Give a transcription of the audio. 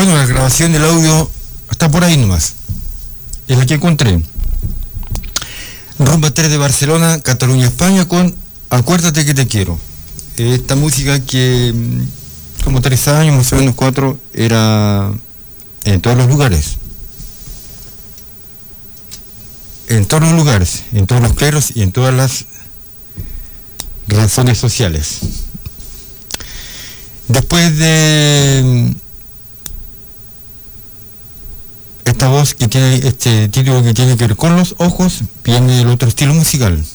Bueno, la grabación del audio está por ahí nomás. Es la que encontré. Rumba 3 de Barcelona, Cataluña, España, con Acuérdate que te quiero. Esta música que como 3 años, más o menos 4, era en todos los lugares. En todos los lugares, en todos los cleros y en todas las razones sociales. Después de esta voz que tiene este título que tiene que ver con los ojos, viene el otro estilo musical.